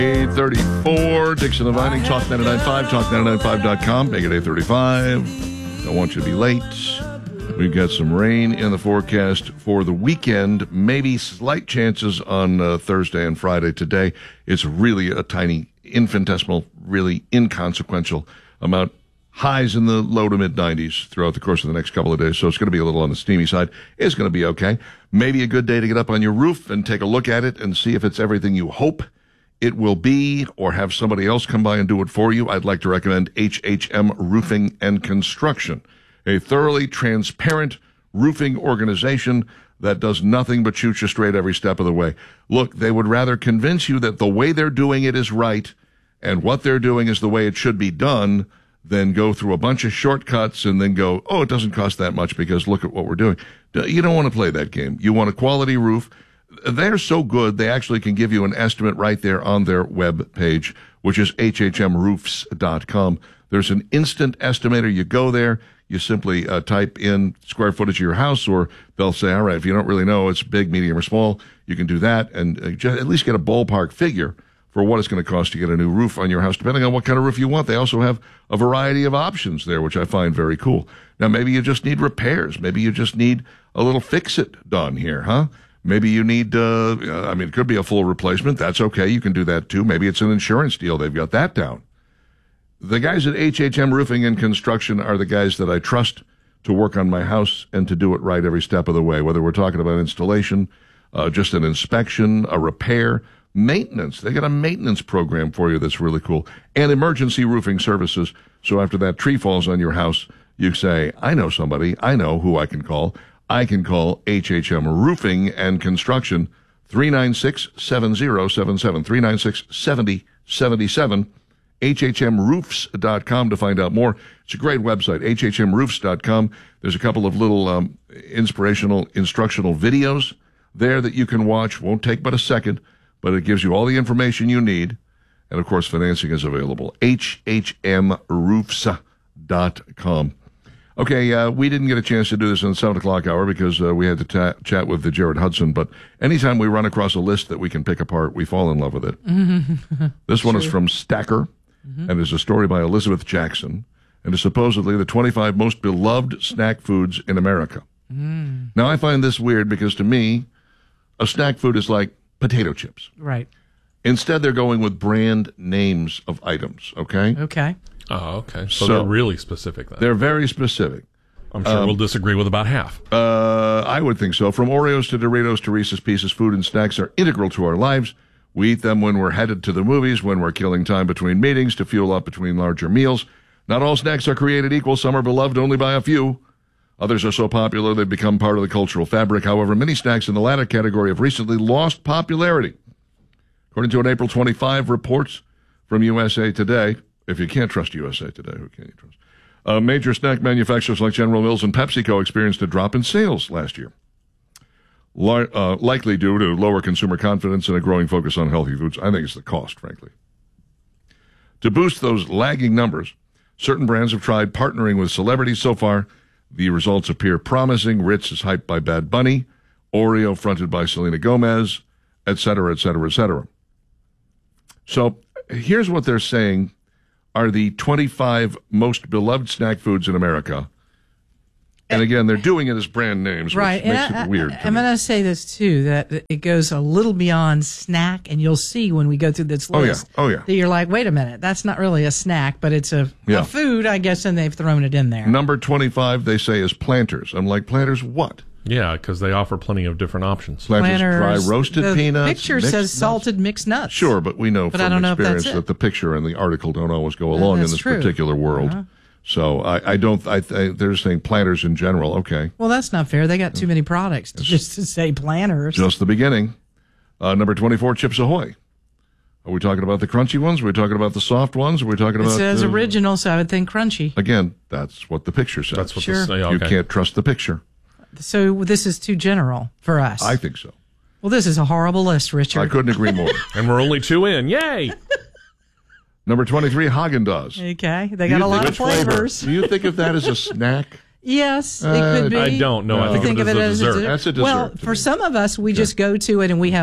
8:34, Dixon and Vining, Talk 99.5, talk995.com. Make it 8:35. Don't want you to be late. We've got some rain in the forecast for the weekend. Maybe slight chances on Thursday and Friday. Today, it's really a tiny, infinitesimal, really inconsequential amount. Highs in the low to mid-90s throughout the course of the next couple of days, so it's going to be a little on the steamy side. It's going to be okay. Maybe a good day to get up on your roof and take a look at it and see if it's everything you hope it will be, or have somebody else come by and do it for you. I'd like to recommend HHM Roofing and Construction, a thoroughly transparent roofing organization that does nothing but shoot you straight every step of the way. Look, they would rather convince you that the way they're doing it is right and what they're doing is the way it should be done than go through a bunch of shortcuts and then go, oh, it doesn't cost that much because look at what we're doing. You don't want to play that game. You want a quality roof. They're so good, they actually can give you an estimate right there on their web page, which is hhmroofs.com. There's an instant estimator. You go there, you simply type in square footage of your house, or they'll say, all right, if you don't really know it's big, medium, or small, you can do that and at least get a ballpark figure for what it's going to cost to get a new roof on your house, depending on what kind of roof you want. They also have a variety of options there, which I find very cool. Now, maybe you just need repairs. Maybe you just need a little fix-it done here, huh? Maybe you need, it could be a full replacement. That's okay. You can do that, too. Maybe it's an insurance deal. They've got that down. The guys at HHM Roofing and Construction are the guys that I trust to work on my house and to do it right every step of the way, whether we're talking about installation, just an inspection, a repair, maintenance. They got a maintenance program for you that's really cool, and emergency roofing services. So after that tree falls on your house, you say, I know somebody. I know who I can call. I can call HHM Roofing and Construction, 396-7077, 396-7077, hhmroofs.com to find out more. It's a great website, hhmroofs.com. There's a couple of little inspirational, instructional videos there that you can watch. Won't take but a second, but it gives you all the information you need. And, of course, financing is available. hhmroofs.com. Okay, we didn't get a chance to do this in the 7 o'clock hour because we had to chat with Jared Hudson. But anytime we run across a list that we can pick apart, we fall in love with it. Mm-hmm. This one is from Stacker, and is a story by Elizabeth Jackson, and is supposedly the 25 most beloved snack foods in America. Mm. Now, I find this weird because, to me, a snack food is like potato chips. Right. Instead, they're going with brand names of items, okay? Okay. Oh, okay. So they're really specific then. They're very specific. I'm sure we'll disagree with about half. I would think so. From Oreos to Doritos to Reese's Pieces, food and snacks are integral to our lives. We eat them when we're headed to the movies, when we're killing time between meetings, to fuel up between larger meals. Not all snacks are created equal. Some are beloved only by a few. Others are so popular they've become part of the cultural fabric. However, many snacks in the latter category have recently lost popularity. According to an April 25 report from USA Today, if you can't trust USA Today, who can you trust? Major snack manufacturers like General Mills and PepsiCo experienced a drop in sales last year, likely due to lower consumer confidence and a growing focus on healthy foods. I think it's the cost, frankly. To boost those lagging numbers, certain brands have tried partnering with celebrities. So far, the results appear promising. Ritz is hyped by Bad Bunny, Oreo fronted by Selena Gomez, et cetera, et cetera, et cetera. So here's what they're saying are the 25 most beloved snack foods in America. And again, they're doing it as brand names, right. Which makes it weird. I'm going to say this, too, that it goes a little beyond snack, and you'll see when we go through this list that you're like, wait a minute, that's not really a snack, but it's a food, I guess, and they've thrown it in there. Number 25, they say, is Planters. I'm like, Planters what? Yeah, because they offer plenty of different options. Planters dry roasted peanuts. The picture says salted mixed nuts. Sure, but we know from experience that the picture and the article don't always go along in this particular world. Uh-huh. So they're saying Planters in general. Okay. Well, that's not fair. They got too many products just to say Planters. Just the beginning. Number 24, Chips Ahoy. Are we talking about the crunchy ones? Are we talking about the soft ones? Are we talking about... It says original, so I would think crunchy. Again, that's what the picture says. That's what You can't trust the picture. So this is too general for us. I think so. Well, this is a horrible list, Richard. I couldn't agree more. And we're only 2 in. Yay! Number 23, Haagen-Dazs. Okay. They got a lot of flavors. Do you think of that as a snack? Yes, it could be. I don't know. I think of it as a dessert. That's a dessert. Well, for some of us, we just go to it and we have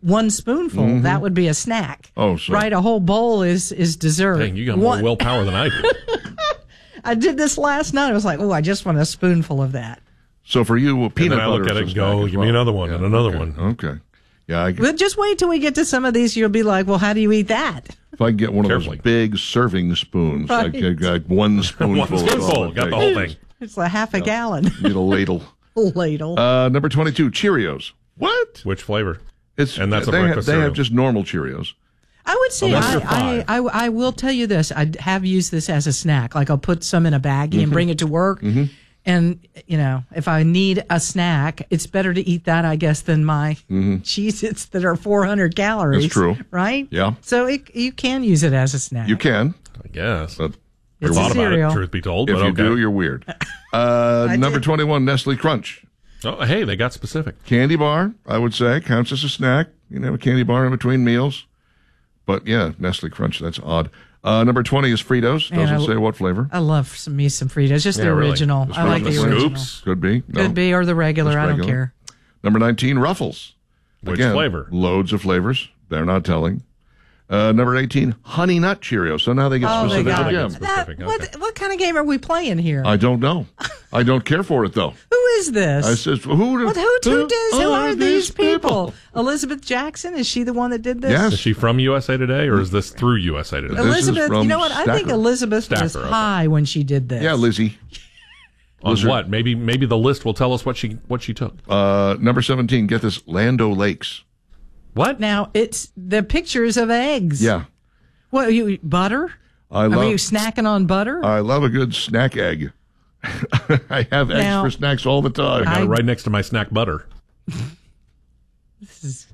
one spoonful. That would be a snack. Oh, so. Right, a whole bowl is dessert. Dang, you got more willpower than I do. I did this last night. I was like, oh, I just want a spoonful of that. So for you, peanut butter. I look at it and go, give me another one and another one. Okay. Yeah. But just wait till we get to some of these. You'll be like, well, how do you eat that? If I can get one of those big serving spoons, right. I got one spoonful. One spoonful. Got the whole thing. It's like half a gallon. Need a ladle. Ladle. Number 22, Cheerios. What? Which flavor? And that's a breakfast They cereal. have just normal Cheerios. I would say Unless you're five. I will tell you this. I have used this as a snack. Like I'll put some in a baggie and bring it to work. And, if I need a snack, it's better to eat that, I guess, than my Cheez-Its that are 400 calories. That's true. Right? Yeah. So you can use it as a snack. You can. I guess. But It's thought a cereal. about it, truth be told. if But you okay. do, you're weird. Number 21, Nestle Crunch. Oh, hey, they got specific. Candy bar, I would say, counts as a snack. You know, a candy bar in between meals. But, yeah, Nestle Crunch, that's odd. Number 20 is Fritos. Doesn't say what flavor. I love some Fritos. Just the original. Really. I like the original. Scoops? Could be. No. Could be, or the regular. Just I don't regular. care. Number 19, Ruffles. Which Again, flavor? Loads of flavors. They're not telling. Number 18, Honey Nut Cheerios. So now they get Oh, they specific got again. it. Specific, okay. What kind of game are we playing here? I don't know. I don't care for it, though. Who is this? I says, who are these people? Elizabeth Jackson, is she the one that did this? Yes. Is she from USA Today, or is this through USA Today? This is Elizabeth, from you know what? I think Stacker. Elizabeth was Stacker, okay. high when she did this. Yeah, Lizzie. On Lizard. what? Maybe the list will tell us what she took. Number 17, get this, Land O'Lakes. What? Now, it's the pictures of eggs. Yeah. What, you butter? Are you snacking on butter? I love a good snack egg. I have eggs Now, Oh, for snacks all the time. I got it right next to my snack butter. This is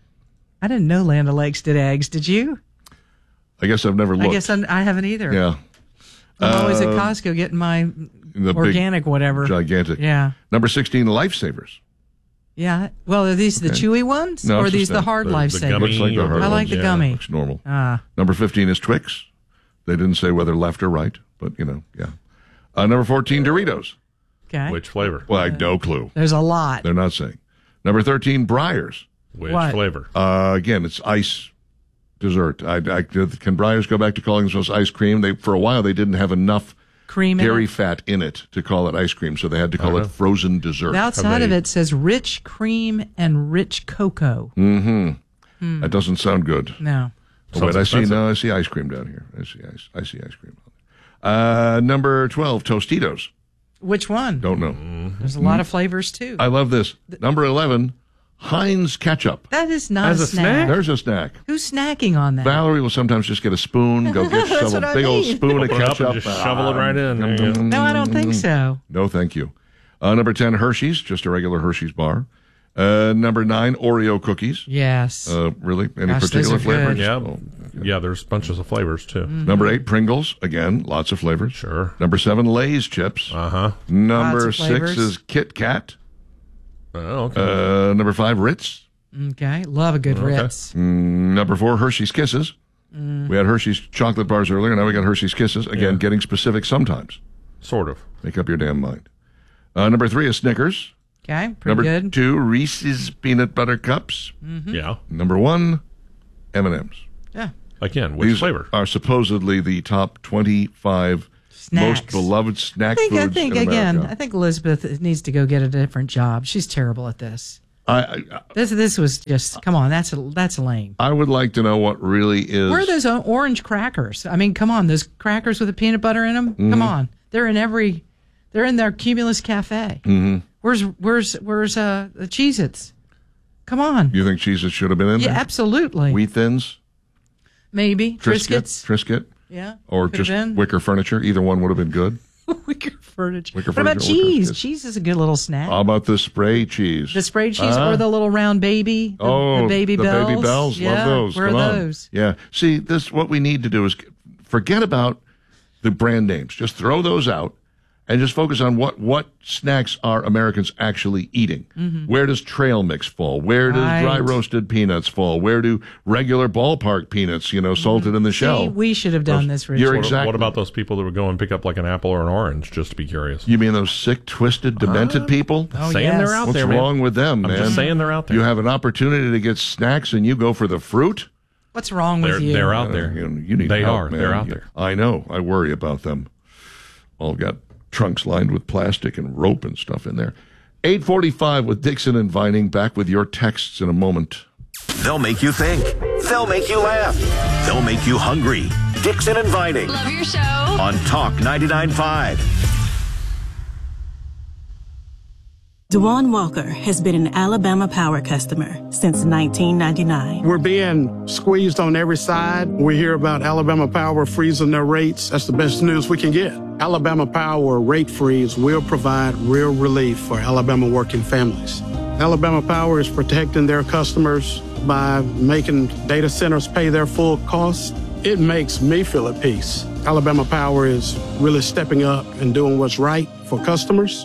I didn't know Land O'Lakes did eggs. Did you? I guess I've never looked. I guess I haven't either. Yeah. I'm always at Costco getting my The organic whatever. Gigantic. Yeah. Number 16, Lifesavers. Yeah. Well, are these the chewy ones? No, or are it's these just the that. hard The lifesavers? gummy Looks like the or hard I like ones. the yeah. gummy. Looks normal. Ah. Number 15 is Twix. They didn't say whether left or right, but, yeah. Number 14, Doritos. Okay. Which flavor? Well, I have no clue. There's a lot. They're not saying. Number 13, Breyers. Which What? flavor? Again, it's ice dessert. Can Breyers go back to calling themselves ice cream? For a while, they didn't have enough Cream in dairy it. fat in it to call it ice cream, so they had to call it frozen dessert. The outside of it says rich cream and rich cocoa. That doesn't sound good. No. Oh, wait, expensive. I see ice cream down here. I see ice cream. Number 12, Tostitos. Which one? Don't know. There's a lot of flavors too. I love this. Number 11, Heinz ketchup. That is not As a a snack. snack? There's a snack. Who's snacking on that? Valerie will sometimes just get a spoon, go get That's yourself what a I big old mean. spoon of Open it up ketchup. and just shovel it right in. There you go. No, I don't think so. No, thank you. Number 10, Hershey's, just a regular Hershey's bar. Number 9, Oreo cookies. Yes. Really? Any Gosh, those particular are flavor? good. Yeah. Yeah, there's bunches of flavors too. Number 8, Pringles. Again, lots of flavors. Sure. Number 7, Lay's chips. Uh-huh. Number Lots of 6 flavors. is Kit Kat. Oh, okay. Number 5, Ritz. Okay. Love a good Okay. Ritz. Number 4, Hershey's Kisses. We had Hershey's chocolate bars earlier. Now we got Hershey's Kisses. Again, getting specific sometimes. Sort of. Make up your damn mind. Number 3 is Snickers. Okay. Pretty Number good. 2, Reese's Peanut Butter Cups. Yeah. Number 1, M&M's. Yeah. Again, which These flavor? are supposedly the top 25 most Snacks. beloved snack I foods think in again, America. I think Elizabeth needs to go get a different job. She's terrible at this. I This was just come on. That's lame. I would like to know what really is. Where are those orange crackers? I mean, come on, those crackers with the peanut butter in them. Come on, they're in their Cumulus Cafe. Mm-hmm. Where's the Cheez-Its? Come on. You think Cheez-It should have been in Yeah, there? absolutely. Wheat Thins, Maybe Triscuit, Yeah. or Could've just been. Wicker furniture. Either one would have been good. Wicker furniture. Wicker What about furniture, Wicker cheese? biscuits. Cheese is a good little snack. How about the spray cheese? The sprayed cheese or the little round baby? The baby bells? Baby bells. Yeah, Love those. Where Come are on. those? Yeah. See, what we need to do is forget about the brand names. Just throw those out and just focus on what snacks are Americans actually eating. Where does trail mix fall? Where does dry roasted peanuts fall? Where do regular ballpark peanuts, salted in the shell? See, we should have done this, Richard. What about those people that would go and pick up like an apple or an orange, just to be curious? You mean those sick, twisted, demented people? Saying they're out there, man. What's wrong with them, man? I'm just saying they're out there. You have an opportunity to get snacks and you go for the fruit? What's wrong with you? They're out there. You need they help, are. man. They're out there. I know. I worry about them. All got trunks lined with plastic and rope and stuff in there. 8:45 with Dixon and Vining. Back with your texts in a moment. They'll make you think. They'll make you laugh. They'll make you hungry. Dixon and Vining. Love your show. On Talk 99.5. Dewan Walker has been an Alabama Power customer since 1999. We're being squeezed on every side. We hear about Alabama Power freezing their rates. That's the best news we can get. Alabama Power rate freeze will provide real relief for Alabama working families. Alabama Power is protecting their customers by making data centers pay their full costs. It makes me feel at peace. Alabama Power is really stepping up and doing what's right for customers.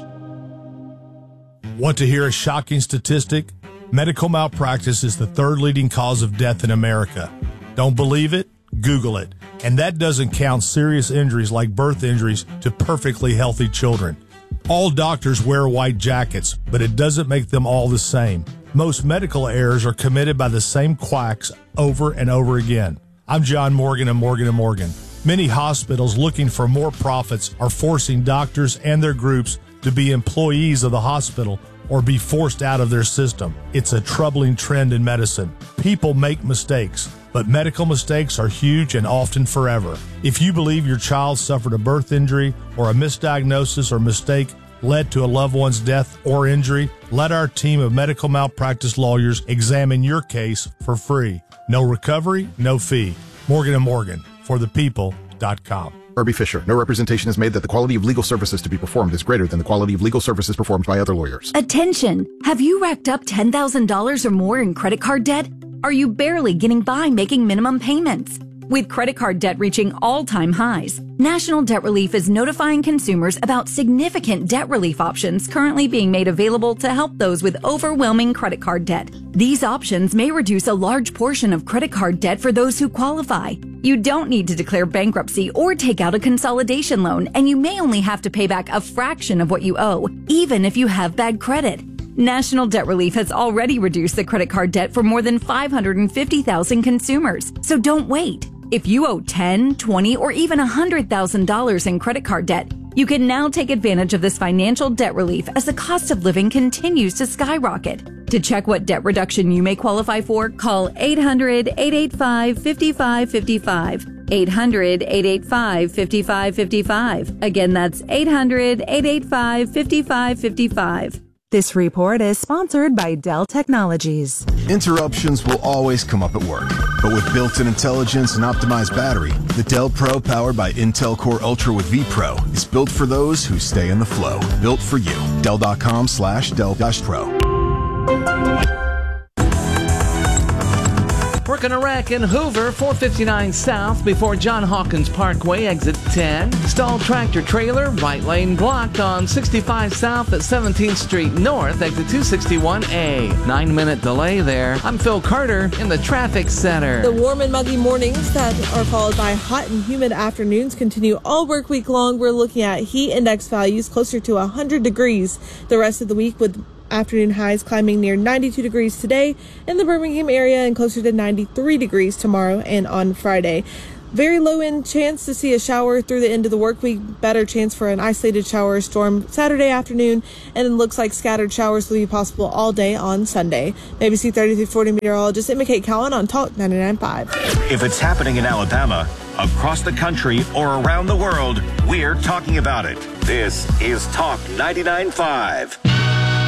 Want to hear a shocking statistic? Medical malpractice is the third leading cause of death in America. Don't believe it? Google it. And that doesn't count serious injuries like birth injuries to perfectly healthy children. All doctors wear white jackets, but it doesn't make them all the same. Most medical errors are committed by the same quacks over and over again. I'm John Morgan of Morgan & Morgan. Many hospitals looking for more profits are forcing doctors and their groups to be employees of the hospital or be forced out of their system. It's a troubling trend in medicine. People make mistakes, but medical mistakes are huge and often forever. If you believe your child suffered a birth injury or a misdiagnosis or mistake led to a loved one's death or injury, let our team of medical malpractice lawyers examine your case for free. No recovery, no fee. Morgan & Morgan, forthepeople.com. Irby Fisher. No representation is made that the quality of legal services to be performed is greater than the quality of legal services performed by other lawyers. Attention! Have you racked up $10,000 or more in credit card debt? Are you barely getting by making minimum payments? With credit card debt reaching all-time highs, National Debt Relief is notifying consumers about significant debt relief options currently being made available to help those with overwhelming credit card debt. These options may reduce a large portion of credit card debt for those who qualify. You don't need to declare bankruptcy or take out a consolidation loan, and you may only have to pay back a fraction of what you owe, even if you have bad credit. National Debt Relief has already reduced the credit card debt for more than 550,000 consumers, so don't wait. If you owe $10,000, $20,000, or even $100,000 in credit card debt, you can now take advantage of this financial debt relief as the cost of living continues to skyrocket. To check what debt reduction you may qualify for, call 800-885-5555. 800-885-5555. Again, that's 800-885-5555. This report is sponsored by Dell Technologies. Interruptions will always come up at work, but with built-in intelligence and optimized battery, the Dell Pro powered by Intel Core Ultra with vPro is built for those who stay in the flow. Built for you. Dell.com/Dell-Pro. Working a wreck in Hoover, 459 South before John Hawkins Parkway, exit 10. Stalled tractor trailer, right lane blocked on 65 South at 17th Street North, exit 261A. 9-minute delay there. I'm Phil Carter in the traffic center. The warm and muggy mornings that are followed by hot and humid afternoons continue all work week long. We're looking at heat index values closer to 100 degrees the rest of the week, with afternoon highs climbing near 92 degrees today in the Birmingham area and closer to 93 degrees tomorrow and on Friday. Very low end chance to see a shower through the end of the work week. Better chance for an isolated shower or storm Saturday afternoon, and it looks like scattered showers will be possible all day on Sunday. ABC 30-40 meteorologist Emma Kate Cowan on Talk 99.5. If it's happening in Alabama, across the country, or around the world, we're talking about it. This is Talk 99.5.